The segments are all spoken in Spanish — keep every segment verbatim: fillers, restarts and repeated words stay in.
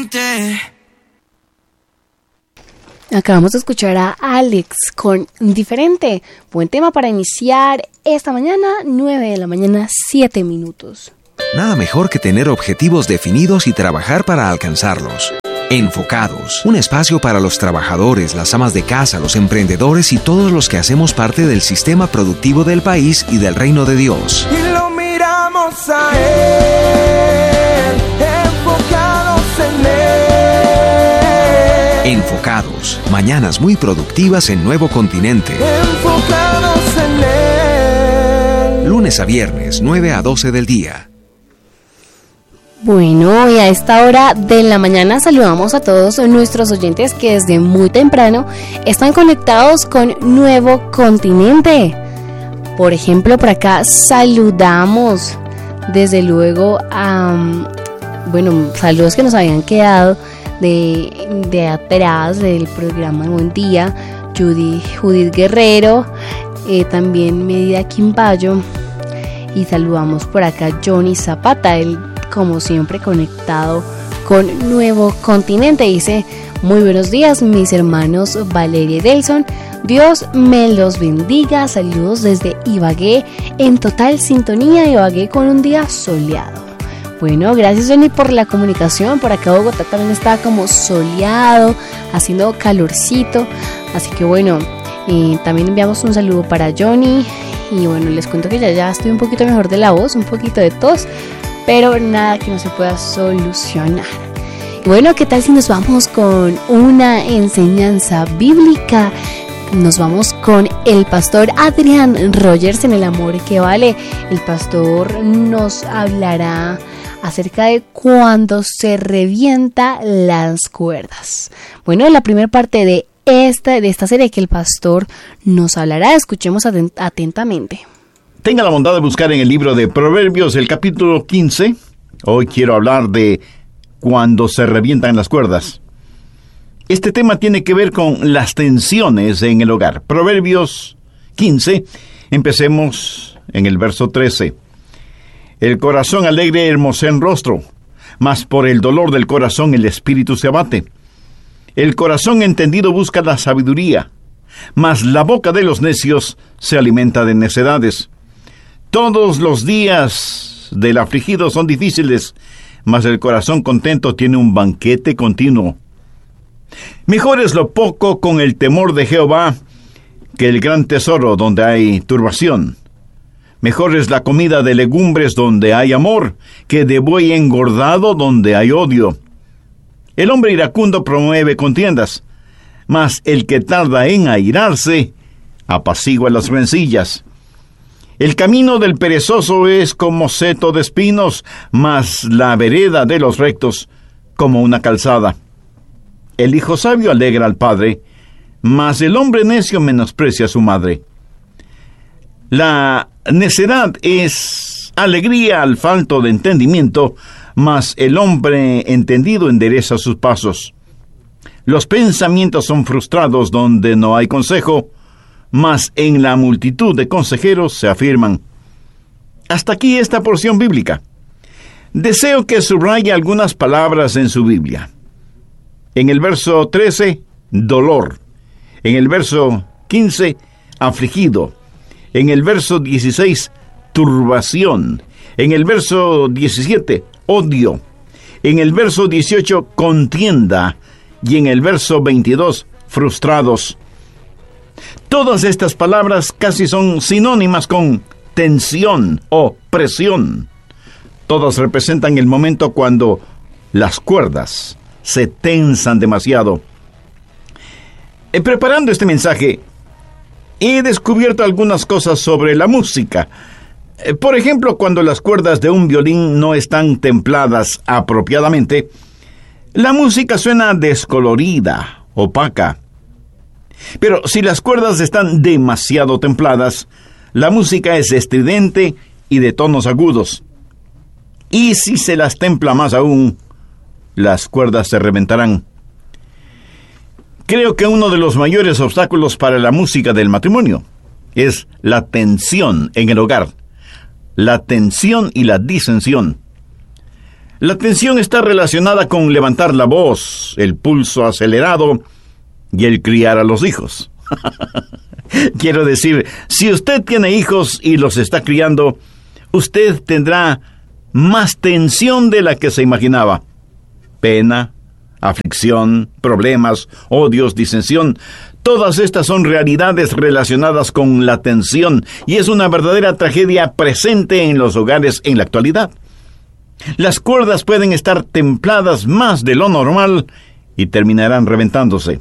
Continente. Acabamos de escuchar a Alex con Diferente. Buen tema para iniciar esta mañana, nueve de la mañana, siete minutos. Nada mejor que tener objetivos definidos y trabajar para alcanzarlos. Enfocados, un espacio para los trabajadores, las amas de casa, los emprendedores y todos los que hacemos parte del sistema productivo del país y del reino de Dios. Y lo miramos a Él, enfocados en Él. Enfocados, mañanas muy productivas en Nuevo Continente. Enfocados en Él. Lunes a viernes, nueve a doce del día. Bueno, y a esta hora de la mañana saludamos a todos nuestros oyentes que desde muy temprano están conectados con Nuevo Continente. Por ejemplo, por acá saludamos desde luego a, bueno, saludos que nos habían quedado de, de atrás del programa Buen Día, Judy, Judith Guerrero, eh, también Medida Quimbayo, y saludamos por acá Johnny Zapata, el como siempre conectado con Nuevo Continente. Dice: muy buenos días mis hermanos Valeria y Delson, Dios me los bendiga, saludos desde Ibagué, en total sintonía. Ibagué con un día soleado. Bueno, gracias Johnny por la comunicación. Por acá Bogotá también está como soleado, haciendo calorcito, así que bueno, eh, también enviamos un saludo para Johnny. Y bueno, les cuento que ya, ya estoy un poquito mejor de la voz, un poquito de tos, pero nada que no se pueda solucionar. Y bueno, ¿qué tal si nos vamos con una enseñanza bíblica? Nos vamos con el pastor Adrián Rogers en El Amor que Vale. El pastor nos hablará acerca de cuando se revienta las cuerdas. Bueno, en la primera parte de esta, de esta serie que el pastor nos hablará, escuchemos atent- atentamente. Tenga la bondad de buscar en el libro de Proverbios, el capítulo quince. Hoy quiero hablar de cuando se revientan las cuerdas. Este tema tiene que ver con las tensiones en el hogar. Proverbios quince, empecemos en el verso trece. El corazón alegre hermosea el rostro, mas por el dolor del corazón el espíritu se abate. El corazón entendido busca la sabiduría, mas la boca de los necios se alimenta de necedades. Todos los días del afligido son difíciles, mas el corazón contento tiene un banquete continuo. Mejor es lo poco con el temor de Jehová que el gran tesoro donde hay turbación. Mejor es la comida de legumbres donde hay amor que de buey engordado donde hay odio. El hombre iracundo promueve contiendas, mas el que tarda en airarse apacigua las rencillas. El camino del perezoso es como seto de espinos, mas la vereda de los rectos como una calzada. El hijo sabio alegra al padre, mas el hombre necio menosprecia a su madre. La necedad es alegría al falto de entendimiento, mas el hombre entendido endereza sus pasos. Los pensamientos son frustrados donde no hay consejo, mas en la multitud de consejeros se afirman. Hasta aquí esta porción bíblica. Deseo que subraye algunas palabras en su Biblia. En el verso trece, dolor. En el verso quince, afligido. En el verso dieciséis, turbación. En el verso diecisiete, odio. En el verso dieciocho, contienda. Y en el verso veintidós, frustrados. Todas estas palabras casi son sinónimas con tensión o presión. Todas representan el momento cuando las cuerdas se tensan demasiado. Eh, preparando este mensaje, he descubierto algunas cosas sobre la música. Eh, por ejemplo, cuando las cuerdas de un violín no están templadas apropiadamente, la música suena descolorida, opaca. Pero si las cuerdas están demasiado templadas, la música es estridente y de tonos agudos. Y si se las templa más aún, las cuerdas se reventarán. Creo que uno de los mayores obstáculos para la música del matrimonio es la tensión en el hogar, la tensión y la disensión. La tensión está relacionada con levantar la voz, el pulso acelerado y el criar a los hijos. Quiero decir, si usted tiene hijos y los está criando, usted tendrá más tensión de la que se imaginaba. Pena, aflicción, problemas, odios, disensión. Todas estas son realidades relacionadas con la tensión y es una verdadera tragedia presente en los hogares en la actualidad. Las cuerdas pueden estar templadas más de lo normal y terminarán reventándose.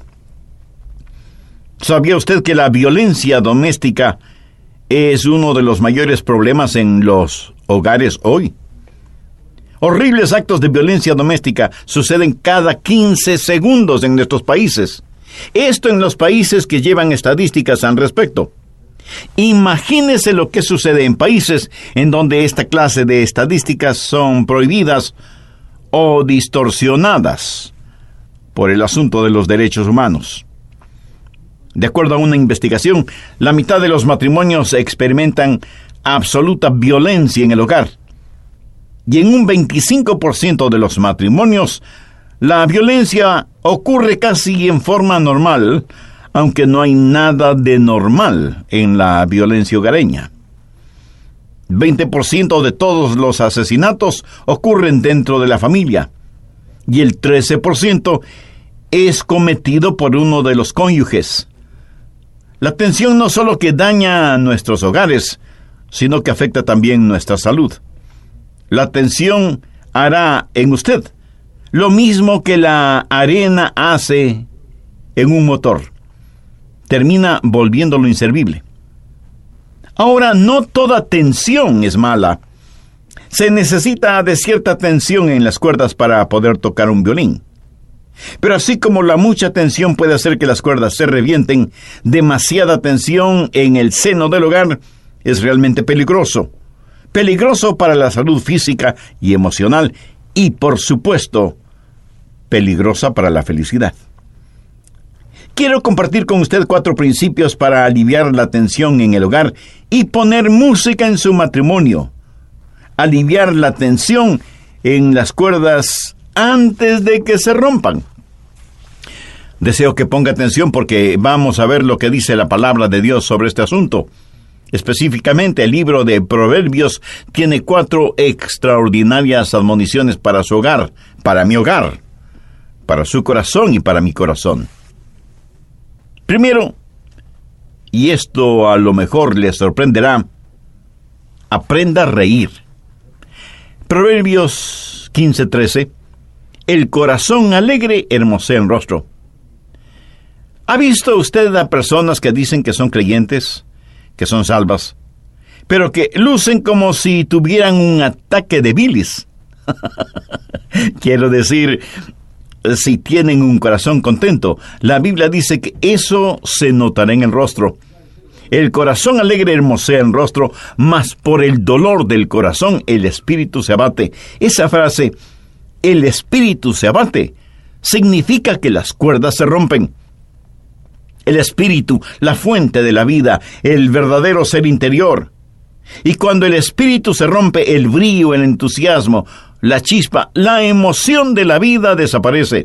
¿Sabía usted que la violencia doméstica es uno de los mayores problemas en los hogares hoy? Horribles actos de violencia doméstica suceden cada quince segundos en nuestros países. Esto en los países que llevan estadísticas al respecto. Imagínese lo que sucede en países en donde esta clase de estadísticas son prohibidas o distorsionadas por el asunto de los derechos humanos. De acuerdo a una investigación, la mitad de los matrimonios experimentan absoluta violencia en el hogar. Y en un veinticinco por ciento de los matrimonios, la violencia ocurre casi en forma normal, aunque no hay nada de normal en la violencia hogareña. veinte por ciento de todos los asesinatos ocurren dentro de la familia, y el trece por ciento es cometido por uno de los cónyuges. La tensión no solo que daña a nuestros hogares, sino que afecta también nuestra salud. La tensión hará en usted lo mismo que la arena hace en un motor. Termina volviéndolo inservible. Ahora, no toda tensión es mala. Se necesita de cierta tensión en las cuerdas para poder tocar un violín. Pero así como la mucha tensión puede hacer que las cuerdas se revienten, demasiada tensión en el seno del hogar es realmente peligroso. Peligroso para la salud física y emocional y, por supuesto, peligrosa para la felicidad. Quiero compartir con usted cuatro principios para aliviar la tensión en el hogar y poner música en su matrimonio. Aliviar la tensión en las cuerdas antes de que se rompan. Deseo que ponga atención porque vamos a ver lo que dice la palabra de Dios sobre este asunto. Específicamente, el libro de Proverbios tiene cuatro extraordinarias admoniciones para su hogar, para mi hogar, para su corazón y para mi corazón. Primero, y esto a lo mejor le sorprenderá, aprenda a reír. Proverbios quince trece. El corazón alegre hermosea el rostro. ¿Ha visto usted a personas que dicen que son creyentes, que son salvas, pero que lucen como si tuvieran un ataque de bilis? Quiero decir, si tienen un corazón contento, la Biblia dice que eso se notará en el rostro. El corazón alegre hermosea el rostro, mas por el dolor del corazón el espíritu se abate. Esa frase, el espíritu se abate, significa que las cuerdas se rompen. El espíritu, la fuente de la vida, el verdadero ser interior. Y cuando el espíritu se rompe, el brillo, el entusiasmo, la chispa, la emoción de la vida desaparece.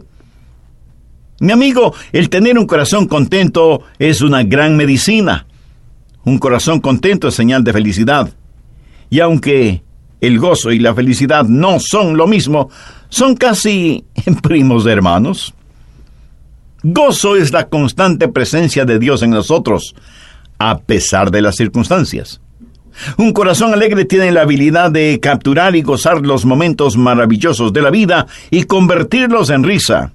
Mi amigo, el tener un corazón contento es una gran medicina. Un corazón contento es señal de felicidad. Y aunque el gozo y la felicidad no son lo mismo, son casi primos hermanos. Gozo es la constante presencia de Dios en nosotros, a pesar de las circunstancias. Un corazón alegre tiene la habilidad de capturar y gozar los momentos maravillosos de la vida y convertirlos en risa.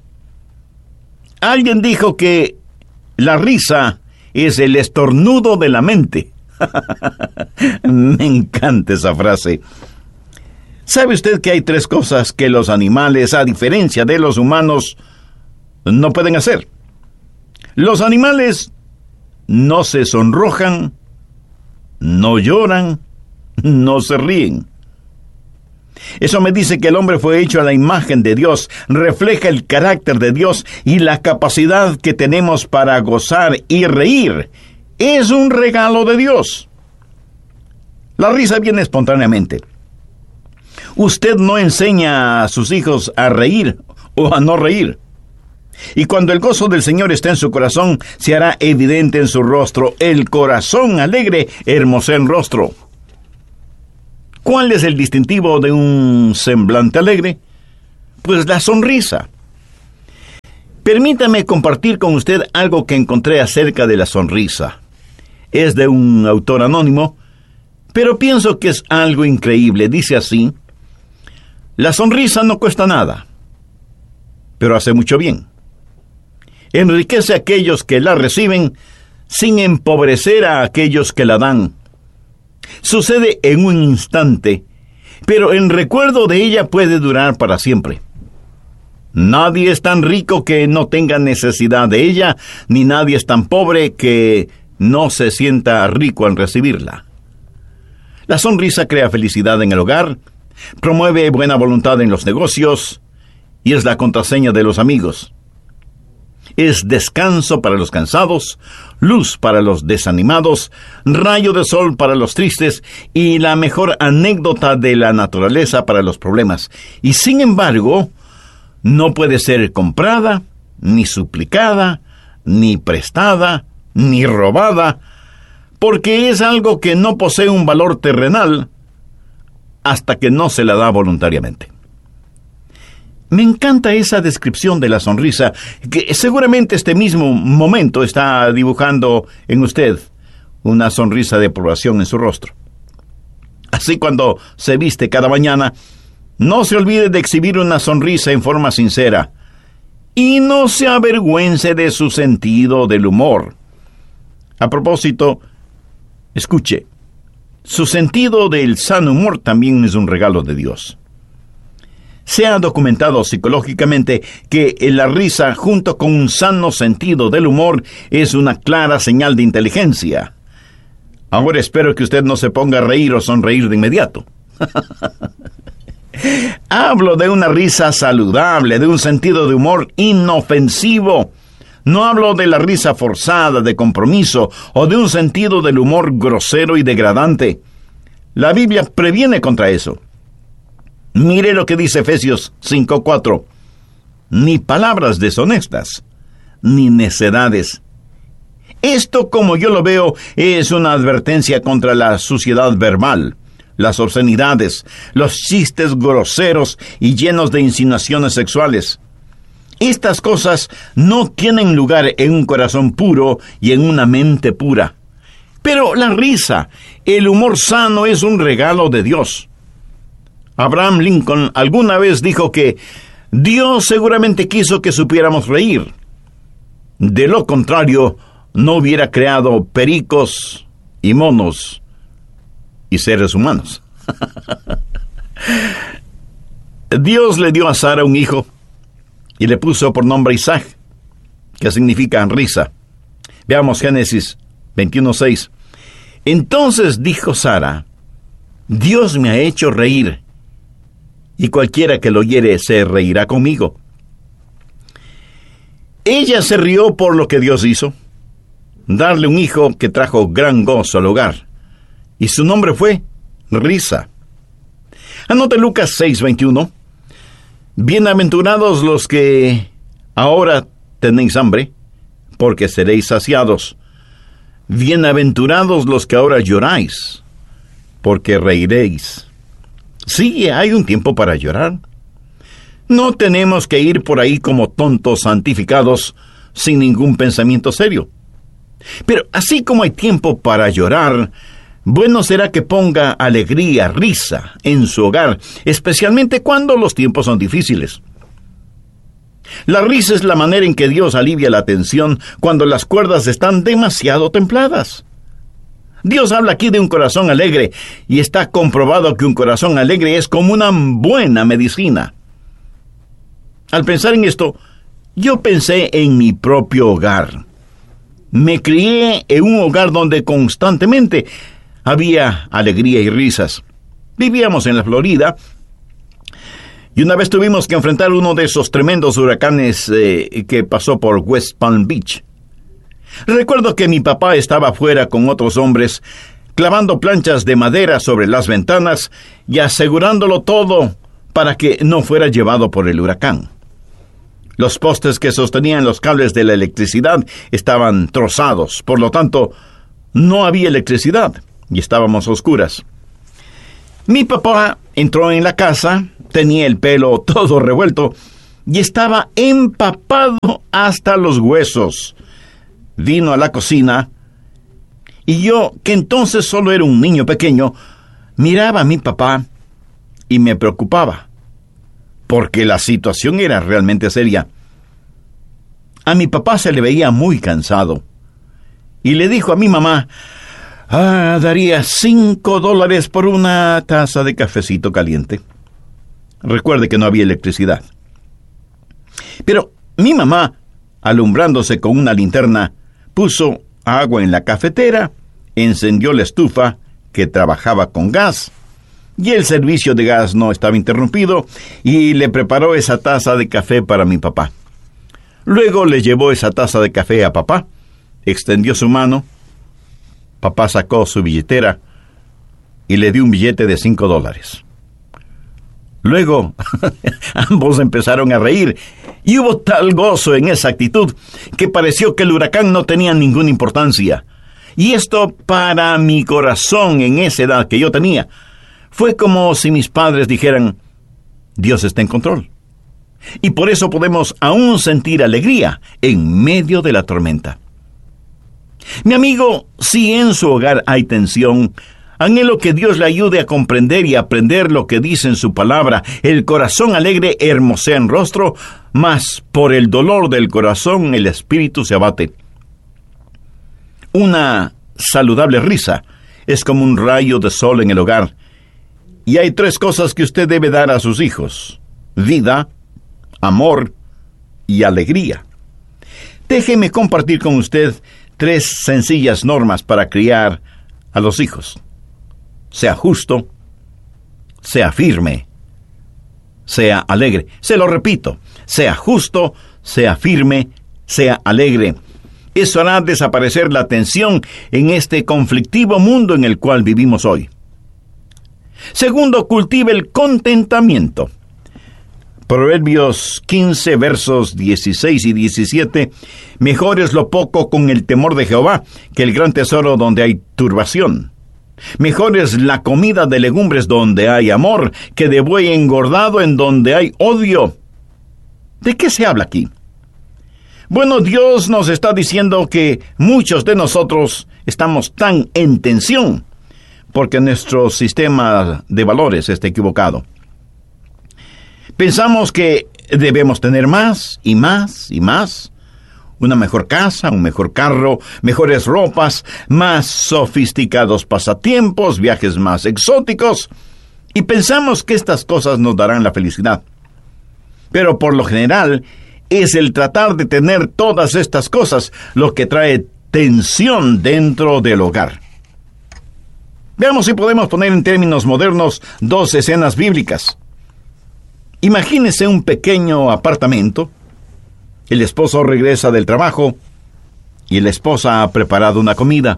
Alguien dijo que la risa es el estornudo de la mente. Me encanta esa frase. ¿Sabe usted que hay tres cosas que los animales, a diferencia de los humanos, no pueden hacer? Los animales no se sonrojan, no lloran, no se ríen. Eso me dice que el hombre fue hecho a la imagen de Dios, refleja el carácter de Dios y la capacidad que tenemos para gozar y reír. Es un regalo de Dios. La risa viene espontáneamente. Usted no enseña a sus hijos a reír o a no reír. Y cuando el gozo del Señor está en su corazón, se hará evidente en su rostro. El corazón alegre hermosea el rostro. ¿Cuál es el distintivo de un semblante alegre? Pues la sonrisa. Permítame compartir con usted algo que encontré acerca de la sonrisa. Es de un autor anónimo, pero pienso que es algo increíble. Dice así: la sonrisa no cuesta nada, pero hace mucho bien. Enriquece a aquellos que la reciben sin empobrecer a aquellos que la dan. Sucede en un instante, pero el recuerdo de ella puede durar para siempre. Nadie es tan rico que no tenga necesidad de ella, ni nadie es tan pobre que no se sienta rico al recibirla. La sonrisa crea felicidad en el hogar, promueve buena voluntad en los negocios y es la contraseña de los amigos. Es descanso para los cansados, luz para los desanimados, rayo de sol para los tristes y la mejor anécdota de la naturaleza para los problemas. Y sin embargo, no puede ser comprada, ni suplicada, ni prestada, ni robada, porque es algo que no posee un valor terrenal hasta que no se la da voluntariamente. Me encanta esa descripción de la sonrisa, que seguramente este mismo momento está dibujando en usted una sonrisa de aprobación en su rostro. Así, cuando se viste cada mañana, no se olvide de exhibir una sonrisa en forma sincera y no se avergüence de su sentido del humor. A propósito, escuche, su sentido del sano humor también es un regalo de Dios. Se ha documentado psicológicamente que la risa, junto con un sano sentido del humor, es una clara señal de inteligencia. Ahora espero que usted no se ponga a reír o sonreír de inmediato. Hablo de una risa saludable, de un sentido de humor inofensivo. No hablo de la risa forzada, de compromiso, o de un sentido del humor grosero y degradante. La Biblia previene contra eso. Mire lo que dice Efesios cinco cuatro. Ni palabras deshonestas, ni necedades. Esto, como yo lo veo, es una advertencia contra la suciedad verbal, las obscenidades, los chistes groseros y llenos de insinuaciones sexuales. Estas cosas no tienen lugar en un corazón puro y en una mente pura. Pero la risa, el humor sano, es un regalo de Dios. Abraham Lincoln alguna vez dijo que Dios seguramente quiso que supiéramos reír. De lo contrario, no hubiera creado pericos y monos y seres humanos. Dios le dio a Sara un hijo y le puso por nombre Isaac, que significa risa. Veamos Génesis veintiuno seis. Entonces dijo Sara: Dios me ha hecho reír, y cualquiera que lo oyere se reirá conmigo. Ella se rió por lo que Dios hizo, darle un hijo que trajo gran gozo al hogar, y su nombre fue Risa. Anote Lucas seis veintiuno. Bienaventurados los que ahora tenéis hambre, porque seréis saciados. Bienaventurados los que ahora lloráis, porque reiréis. Sí, hay un tiempo para llorar. No tenemos que ir por ahí como tontos santificados sin ningún pensamiento serio. Pero así como hay tiempo para llorar, bueno será que ponga alegría, risa en su hogar, especialmente cuando los tiempos son difíciles. La risa es la manera en que Dios alivia la tensión cuando las cuerdas están demasiado templadas. Dios habla aquí de un corazón alegre, y está comprobado que un corazón alegre es como una buena medicina. Al pensar en esto, yo pensé en mi propio hogar. Me crié en un hogar donde constantemente había alegría y risas. Vivíamos en la Florida, y una vez tuvimos que enfrentar uno de esos tremendos huracanes eh, que pasó por West Palm Beach. Recuerdo que mi papá estaba afuera con otros hombres clavando planchas de madera sobre las ventanas y asegurándolo todo para que no fuera llevado por el huracán. Los postes que sostenían los cables de la electricidad estaban trozados, por lo tanto, no había electricidad y estábamos a oscuras. Mi papá entró en la casa, tenía el pelo todo revuelto y estaba empapado hasta los huesos. Vino a la cocina y yo, que entonces solo era un niño pequeño, miraba a mi papá y me preocupaba, porque la situación era realmente seria. A mi papá se le veía muy cansado y le dijo a mi mamá: Ah, daría cinco dólares por una taza de cafecito caliente. Recuerde que no había electricidad. Pero mi mamá, alumbrándose con una linterna, puso agua en la cafetera, encendió la estufa, que trabajaba con gas, y el servicio de gas no estaba interrumpido, y le preparó esa taza de café para mi papá. Luego le llevó esa taza de café a papá, extendió su mano. Papá sacó su billetera y le dio un billete de cinco dólares. Luego, ambos empezaron a reír y hubo tal gozo en esa actitud que pareció que el huracán no tenía ninguna importancia. Y esto, para mi corazón en esa edad que yo tenía, fue como si mis padres dijeran: Dios está en control. Y por eso podemos aún sentir alegría en medio de la tormenta. Mi amigo, si en su hogar hay tensión, anhelo que Dios le ayude a comprender y aprender lo que dice en su palabra. El corazón alegre hermosea en rostro, mas por el dolor del corazón el espíritu se abate. Una saludable risa es como un rayo de sol en el hogar. Y hay tres cosas que usted debe dar a sus hijos: vida, amor y alegría. Déjeme compartir con usted tres sencillas normas para criar a los hijos. Sea justo, sea firme, sea alegre. Se lo repito: sea justo, sea firme, sea alegre. Eso hará desaparecer la tensión en este conflictivo mundo en el cual vivimos hoy. Segundo, cultive el contentamiento. Proverbios quince, versos dieciséis y diecisiete. Mejor es lo poco con el temor de Jehová que el gran tesoro donde hay turbación. Mejor es la comida de legumbres donde hay amor que de buey engordado en donde hay odio. ¿De qué se habla aquí? Bueno, Dios nos está diciendo que muchos de nosotros estamos tan en tensión porque nuestro sistema de valores está equivocado. Pensamos que debemos tener más y más y más. Una mejor casa, un mejor carro, mejores ropas, más sofisticados pasatiempos, viajes más exóticos. Y pensamos que estas cosas nos darán la felicidad. Pero por lo general, es el tratar de tener todas estas cosas lo que trae tensión dentro del hogar. Veamos si podemos poner en términos modernos dos escenas bíblicas. Imagínese un pequeño apartamento. El esposo regresa del trabajo y la esposa ha preparado una comida.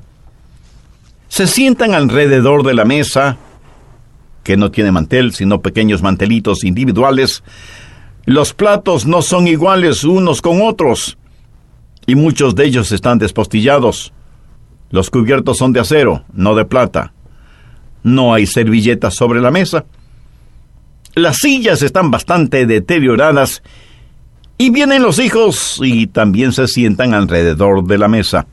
Se sientan alrededor de la mesa, que no tiene mantel, sino pequeños mantelitos individuales. Los platos no son iguales unos con otros, y muchos de ellos están despostillados. Los cubiertos son de acero, no de plata. No hay servilletas sobre la mesa. Las sillas están bastante deterioradas, y vienen los hijos y también se sientan alrededor de la mesa.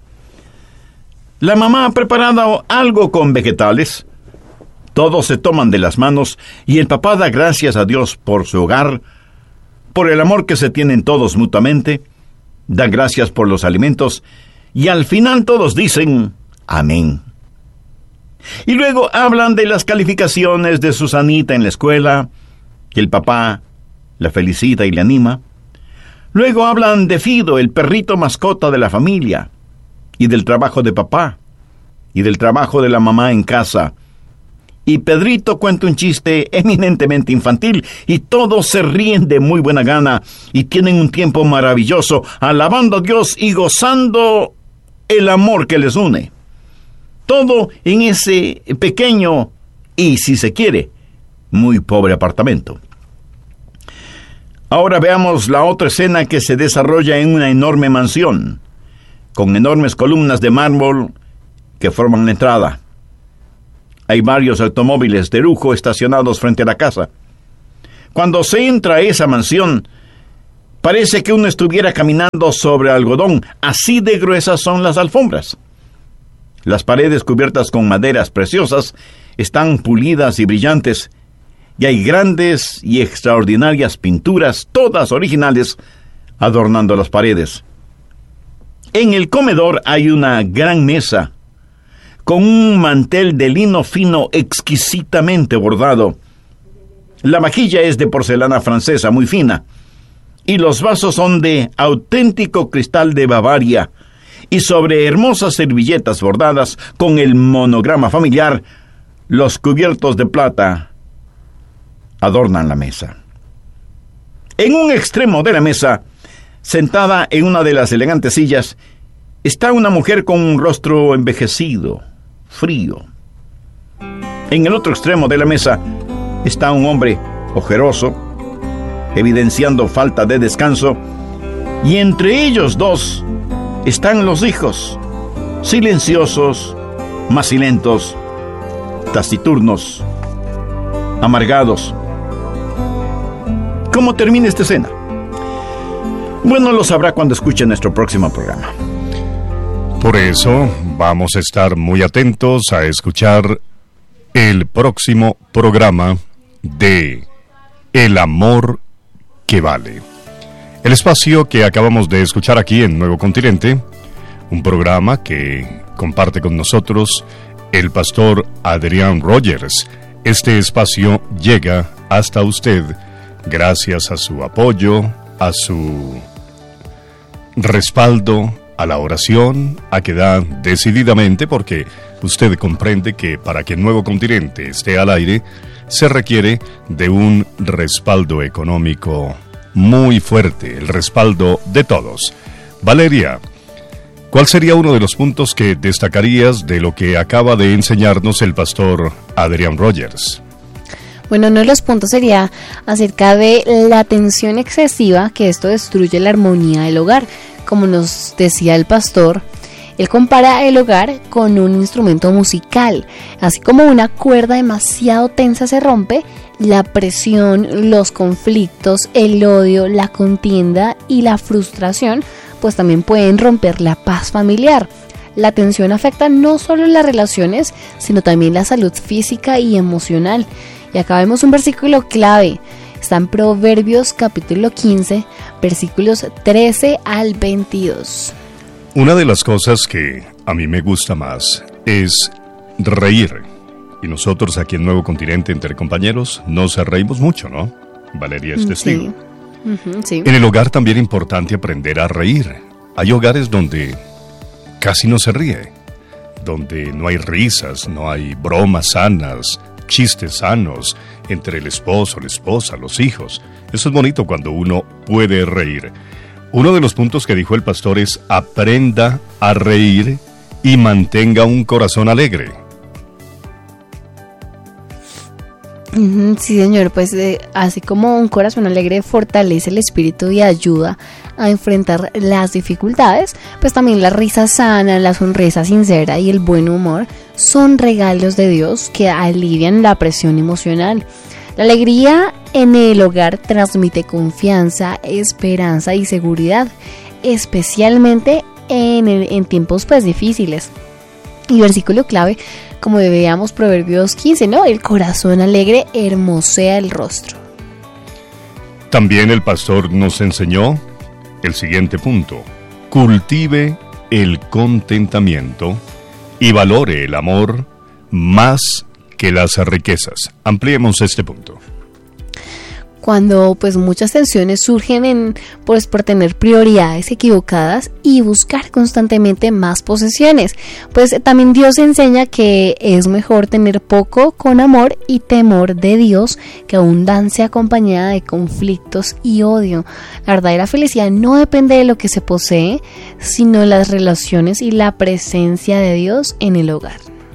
La mamá ha preparado algo con vegetales. Todos se toman de las manos y el papá da gracias a Dios por su hogar, por el amor que se tienen todos mutuamente, da gracias por los alimentos y al final todos dicen amén. Y luego hablan de las calificaciones de Susanita en la escuela, que el papá la felicita y le anima. Luego hablan de Fido, el perrito mascota de la familia, y del trabajo de papá, y del trabajo de la mamá en casa. Y Pedrito cuenta un chiste eminentemente infantil, y todos se ríen de muy buena gana, y tienen un tiempo maravilloso, alabando a Dios y gozando el amor que les une. Todo en ese pequeño y, si se quiere, muy pobre apartamento. Ahora veamos la otra escena que se desarrolla en una enorme mansión, con enormes columnas de mármol que forman la entrada. Hay varios automóviles de lujo estacionados frente a la casa. Cuando se entra a esa mansión, parece que uno estuviera caminando sobre algodón, así de gruesas son las alfombras. Las paredes cubiertas con maderas preciosas están pulidas y brillantes, y hay grandes y extraordinarias pinturas, todas originales, adornando las paredes. En el comedor hay una gran mesa, con un mantel de lino fino exquisitamente bordado. La vajilla es de porcelana francesa muy fina, y los vasos son de auténtico cristal de Bavaria, y sobre hermosas servilletas bordadas con el monograma familiar, los cubiertos de plata adornan la mesa. En un extremo de la mesa, sentada en una de las elegantes sillas, está una mujer con un rostro envejecido, frío. En el otro extremo de la mesa está un hombre ojeroso, evidenciando falta de descanso, y entre ellos dos están los hijos, silenciosos, macilentos, taciturnos, amargados. ¿Cómo termina esta escena? Bueno, lo sabrá cuando escuche nuestro próximo programa. Por eso vamos a estar muy atentos a escuchar el próximo programa de El Amor que Vale. El espacio que acabamos de escuchar aquí en Nuevo Continente, un programa que comparte con nosotros el pastor Adrián Rogers. Este espacio llega hasta usted gracias a su apoyo, a su respaldo, a la oración, a que da decididamente, porque usted comprende que para que Nuevo Continente esté al aire, se requiere de un respaldo económico muy fuerte, el respaldo de todos. Valeria, ¿cuál sería uno de los puntos que destacarías de lo que acaba de enseñarnos el pastor Adrián Rogers? Bueno, uno de los puntos sería acerca de la tensión excesiva, que esto destruye la armonía del hogar. Como nos decía el pastor, él compara el hogar con un instrumento musical. Así como una cuerda demasiado tensa se rompe, la presión, los conflictos, el odio, la contienda y la frustración, pues también pueden romper la paz familiar. La tensión afecta no solo las relaciones, sino también la salud física y emocional. Y acá vemos un versículo clave. Está en Proverbios capítulo quince, versículos trece al veintidós. Una de las cosas que a mí me gusta más es reír. Y nosotros aquí en Nuevo Continente, entre compañeros, nos reímos mucho, ¿no? Valeria es testigo. Sí. Uh-huh, sí. En el hogar también es importante aprender a reír. Hay hogares donde casi no se ríe, donde no hay risas, no hay bromas sanas, chistes sanos entre el esposo, la esposa, los hijos. Eso es bonito cuando uno puede reír. Uno de los puntos que dijo el pastor es: aprenda a reír y mantenga un corazón alegre. Sí, señor, pues eh, así como un corazón alegre fortalece el espíritu y ayuda a enfrentar las dificultades, pues también la risa sana, la sonrisa sincera y el buen humor son regalos de Dios que alivian la presión emocional. La alegría en el hogar transmite confianza, esperanza y seguridad, especialmente en, el, en tiempos pues difíciles. Y versículo clave, como veíamos Proverbios quince, ¿no? El corazón alegre hermosea el rostro. También el pastor nos enseñó el siguiente punto: cultive el contentamiento y valore el amor más que las riquezas. Ampliemos este punto. Cuando pues muchas tensiones surgen en, pues, por tener prioridades equivocadas y buscar constantemente más posesiones, pues también Dios enseña que es mejor tener poco con amor y temor de Dios que abundancia acompañada de conflictos y odio. La verdadera felicidad no depende de lo que se posee, sino de las relaciones y la presencia de Dios en el hogar.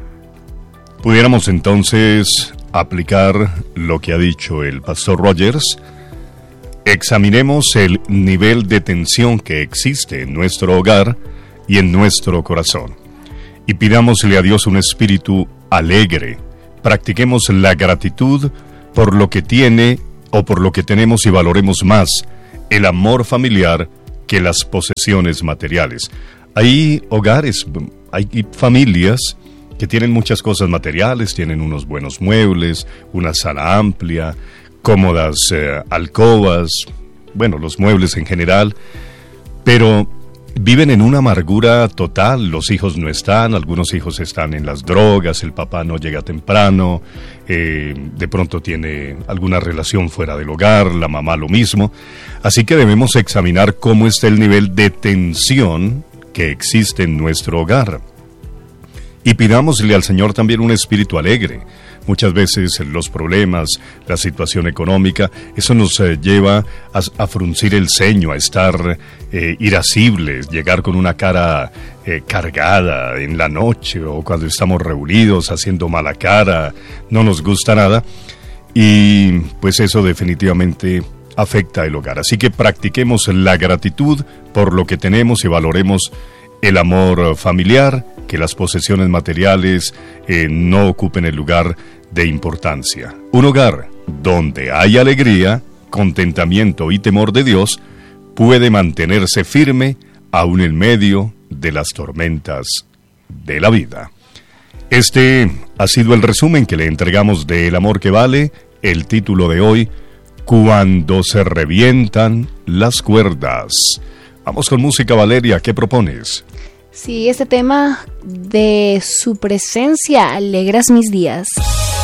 Pudiéramos entonces aplicar lo que ha dicho el pastor Rogers. Examinemos el nivel de tensión que existe en nuestro hogar y en nuestro corazón. Y pidámosle a Dios un espíritu alegre. Practiquemos la gratitud por lo que tiene o por lo que tenemos y valoremos más el amor familiar que las posesiones materiales. Hay hogares, hay familias que tienen muchas cosas materiales, tienen unos buenos muebles, una sala amplia, cómodas eh, alcobas, bueno, los muebles en general, pero viven en una amargura total. Los hijos no están, algunos hijos están en las drogas, el papá no llega temprano, eh, de pronto tiene alguna relación fuera del hogar, la mamá lo mismo. Así que debemos examinar cómo está el nivel de tensión que existe en nuestro hogar. Y pidámosle al Señor también un espíritu alegre. Muchas veces los problemas, la situación económica, eso nos eh, lleva a, a fruncir el ceño, a estar eh, irascibles, llegar con una cara eh, cargada en la noche o cuando estamos reunidos haciendo mala cara, no nos gusta nada. Y pues eso definitivamente afecta el hogar. Así que practiquemos la gratitud por lo que tenemos y valoremos el amor familiar, que las posesiones materiales eh, no ocupen el lugar de importancia. Un hogar donde hay alegría, contentamiento y temor de Dios puede mantenerse firme aún en medio de las tormentas de la vida. Este ha sido el resumen que le entregamos de El amor que vale. El título de hoy: Cuando se revientan las cuerdas. Vamos con música, Valeria, ¿qué propones? Sí, este tema de su presencia, alegras mis días.